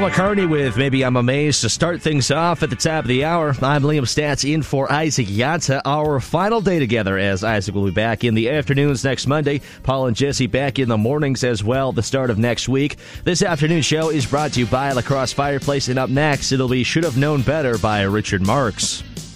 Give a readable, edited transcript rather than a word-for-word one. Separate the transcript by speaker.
Speaker 1: Paul McCartney with Maybe I'm Amazed to start things off at the top of the hour. I'm Liam Stats in for Isaac Yanta. Our final day together, as Isaac will be back in the afternoons next Monday. Paul and Jesse back in the mornings as well, the start of next week. This afternoon show is brought to you by La Crosse Fireplace, and up next, it'll be Should Have Known Better by Richard Marx.